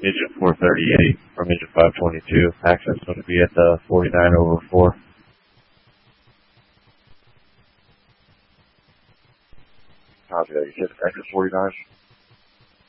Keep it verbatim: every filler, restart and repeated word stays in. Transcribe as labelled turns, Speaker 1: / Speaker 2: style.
Speaker 1: Midget four thirty-eight or Midget five twenty-two. Access going to be at the forty-nine over four.
Speaker 2: Copy that. You said exit forty-nine?